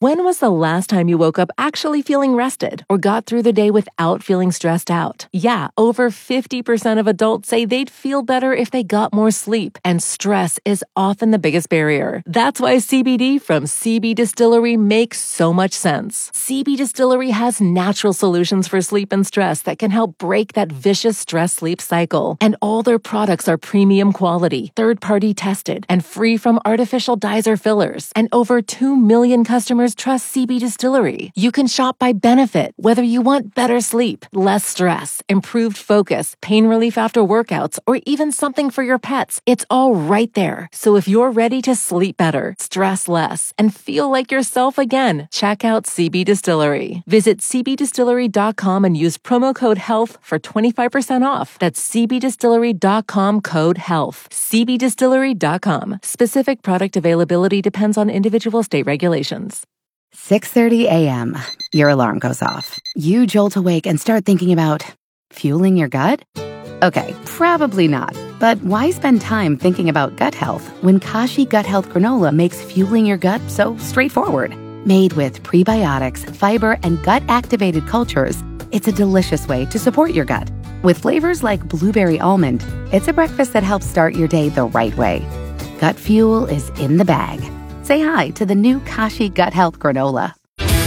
When was the last time you woke up actually feeling rested or got through the day without feeling stressed out? Yeah, over 50% of adults say they'd feel better if they got more sleep, and stress is often the biggest barrier. That's why CBD from CB Distillery makes so much sense. CB Distillery has natural solutions for sleep and stress that can help break that vicious stress-sleep cycle. And all their products are premium quality, third-party tested, and free from artificial dyes or fillers. And over 2 million customers trust CB Distillery. You can shop by benefit, whether you want better sleep, less stress, improved focus, pain relief after workouts, or even something for your pets. It's all right there. So if you're ready to sleep better, stress less, and feel like yourself again, check out CB Distillery. Visit cbdistillery.com and use promo code HEALTH for 25% off. That's cbdistillery.com code HEALTH. cbdistillery.com. Specific product availability depends on individual state regulations. 6:30 a.m. Your alarm goes off. You jolt awake and start thinking about fueling your gut? Okay, probably not. But why spend time thinking about gut health when Kashi Gut Health Granola makes fueling your gut so straightforward? Made with prebiotics, fiber, and gut-activated cultures, it's a delicious way to support your gut. With flavors like blueberry almond, it's a breakfast that helps start your day the right way. Gut fuel is in the bag. Say hi to the new Kashi Gut Health Granola.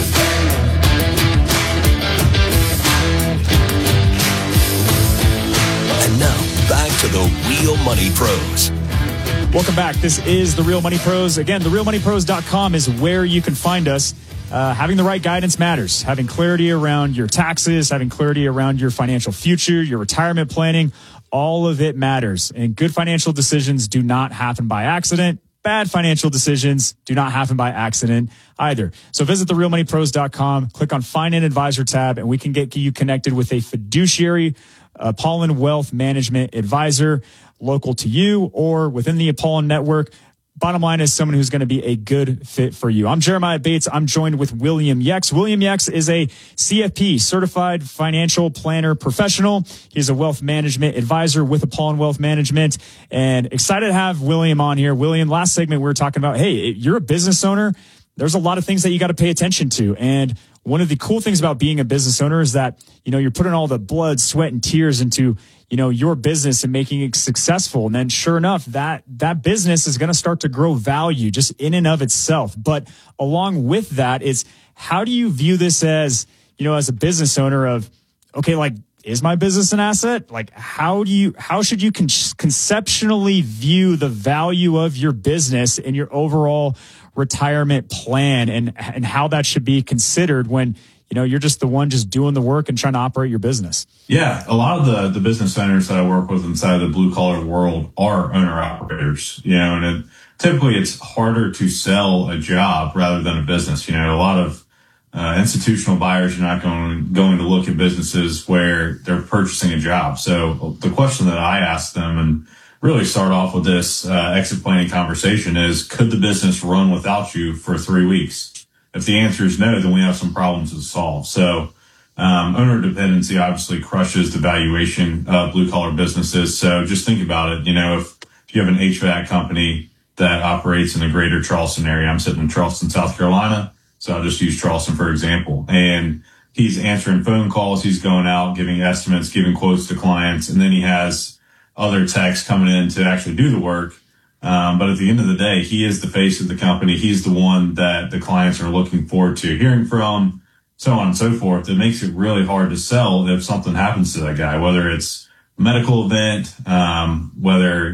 And now, back to the Real Money Pros. Welcome back. This is The Real Money Pros. Again, therealmoneypros.com is where you can find us. Having the right guidance matters. Having clarity around your taxes, having clarity around your financial future, your retirement planning, all of it matters. And good financial decisions do not happen by accident. Bad financial decisions do not happen by accident either. So visit therealmoneypros.com, click on Find an Advisor tab, and we can get you connected with a fiduciary Apollon Wealth Management advisor local to you or within the Apollon network. Bottom line is someone who's going to be a good fit for you. I'm Jeremiah Bates. I'm joined with William Yex. William Yex is a CFP, Certified Financial Planner Professional. He's a wealth management advisor with Apollon Wealth Management, and excited to have William on here. William, last segment we were talking about, hey, you're a business owner. There's a lot of things that you got to pay attention to. And one of the cool things about being a business owner is that, you're putting all the blood, sweat, and tears into your business and making it successful. And then sure enough, that business is going to start to grow value just in and of itself. But along with that is, how do you view this as, as a business owner of, okay, like, is my business an asset? Like, how should you conceptually view the value of your business and your overall retirement plan, and how that should be considered when, you're just the one just doing the work and trying to operate your business? Yeah, a lot of the business owners that I work with inside of the blue collar world are owner operators, and typically it's harder to sell a job rather than a business. A lot of institutional buyers are not going to look at businesses where they're purchasing a job. So the question that I ask them, and really start off with this exit planning conversation, is, could the business run without you for 3 weeks? If the answer is no, then we have some problems to solve. So owner dependency obviously crushes the valuation of blue collar businesses. So just think about it. If you have an HVAC company that operates in the greater Charleston area, I'm sitting in Charleston, South Carolina, so I'll just use Charleston for example. And he's answering phone calls, he's going out, giving estimates, giving quotes to clients, and then he has other techs coming in to actually do the work. But at the end of the day, he is the face of the company. He's the one that the clients are looking forward to hearing from, so on and so forth. It makes it really hard to sell if something happens to that guy, whether it's a medical event, whether,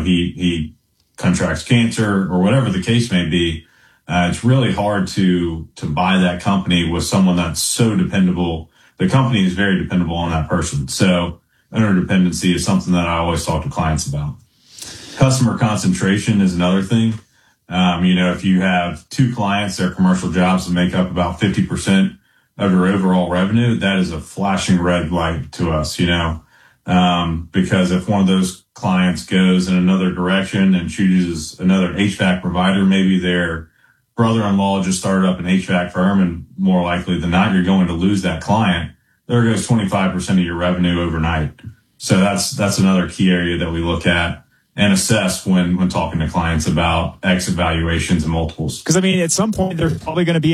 he contracts cancer or whatever the case may be. It's really hard to buy that company with someone that's so dependable. The company is very dependable on that person. So owner dependency is something that I always talk to clients about. Customer concentration is another thing. If you have 2 clients, their commercial jobs that make up about 50% of your overall revenue, that is a flashing red light to us, because if one of those clients goes in another direction and chooses another HVAC provider, maybe their brother-in-law just started up an HVAC firm, and more likely than not, you're going to lose that client. There goes 25% of your revenue overnight. So that's another key area that we look at and assess when talking to clients about exit valuations and multiples. Because, at some point, there's probably going to be